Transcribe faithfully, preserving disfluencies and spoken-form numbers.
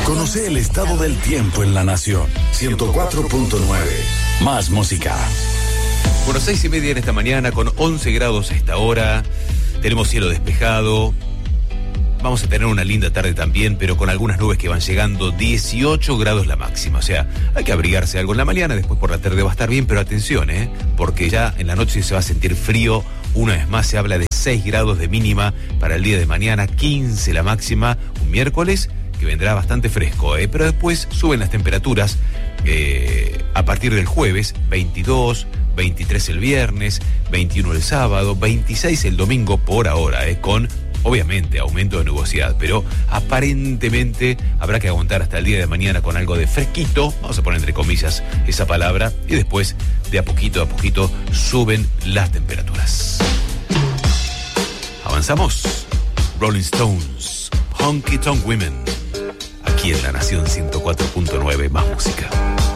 Conoce el estado del tiempo en la nación. ciento cuatro punto nueve. Más música. Bueno, seis y media en esta mañana, con once grados a esta hora. Tenemos cielo despejado. Vamos a tener una linda tarde también, pero con algunas nubes que van llegando. dieciocho grados la máxima. O sea, hay que abrigarse algo en la mañana. Después por la tarde va a estar bien, pero atención, ¿eh? Porque ya en la noche se va a sentir frío. Una vez más se habla de seis grados de mínima para el día de mañana, quince la máxima, un miércoles que vendrá bastante fresco, ¿eh? Pero después suben las temperaturas eh, a partir del jueves, veintidós, veintitrés el viernes, veintiuno el sábado, veintiséis el domingo por ahora, ¿eh? Con, obviamente, aumento de nubosidad, pero aparentemente habrá que aguantar hasta el día de mañana con algo de fresquito, vamos a poner entre comillas esa palabra, y después de a poquito a poquito suben las temperaturas. Avanzamos. Rolling Stones, Honky Tonk Women, aquí en La Nación ciento cuatro punto nueve, más música.